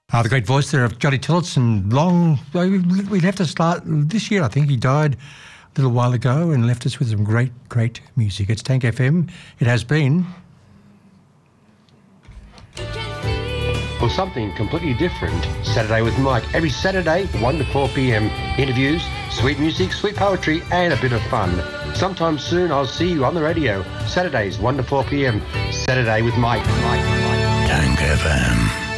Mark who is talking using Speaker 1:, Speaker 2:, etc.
Speaker 1: The great voice there of Johnny Tillotson. We left us this year, I think. He died a little while ago and left us with some great, great music. It's Tank FM. It has been.
Speaker 2: Or something completely different. Saturday with Mike. Every Saturday, 1 to 4 p.m. Interviews, sweet music, sweet poetry, and a bit of fun. Sometime soon, I'll see you on the radio. Saturdays, 1 to 4 p.m. Saturday with Mike. Tank FM.